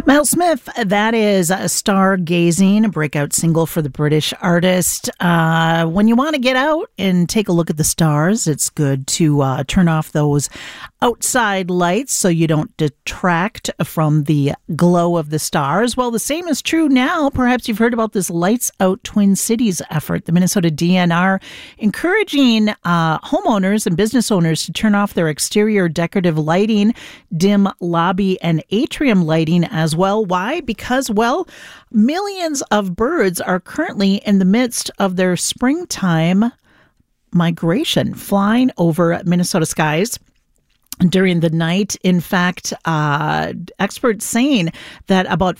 Miles Smith, that is Stargazing, a breakout single for the British artist. When you want to get out and take a look at the stars, it's good to turn off those outside lights so you don't detract from the glow of the stars. Well, the same is true now. Perhaps you've heard about this Lights Out Twin Cities effort. The Minnesota DNR encouraging homeowners and business owners to turn off their exterior decorative lighting, dim lobby and atrium lighting as well. Why? Because, well, millions of birds are currently in the midst of their springtime migration, flying over Minnesota skies during the night. In fact, experts saying that about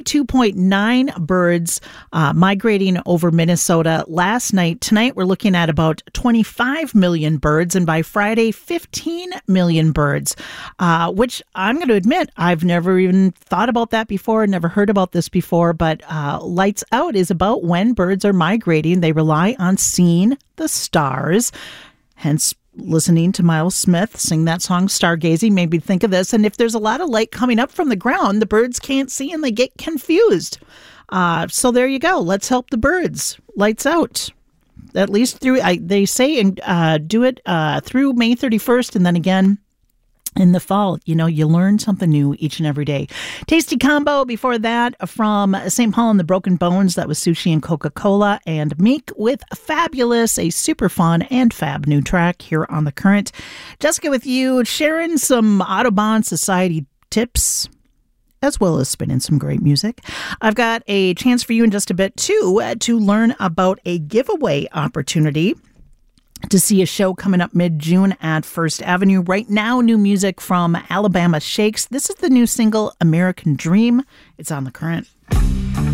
42.9 birds migrating over Minnesota last night. Tonight, we're looking at about 25 million birds, and by Friday, 15 million birds, which I'm going to admit, I've never even thought about that before, never heard about this before, but Lights Out is about when birds are migrating. They rely on seeing the stars, hence listening to Miles Smith sing that song, Stargazing, made me think of this. And if there's a lot of light coming up from the ground, the birds can't see and they get confused. So there you go. Let's help the birds. Lights out. At least through, they say, and do it through May 31st and then again in the fall. You know, you learn something new each and every day. Tasty combo before that from St. Paul and the Broken Bones. That was Sushi and Coca-Cola, and Meek with Fabulous, a super fun and fab new track here on The Current. Jessica with you, sharing some Audubon Society tips, as well as spinning some great music. I've got a chance for you in just a bit, too, to learn about a giveaway opportunity to see a show coming up mid-June at First Avenue. Right now, new music from Alabama Shakes. This is the new single, American Dream. It's on The Current.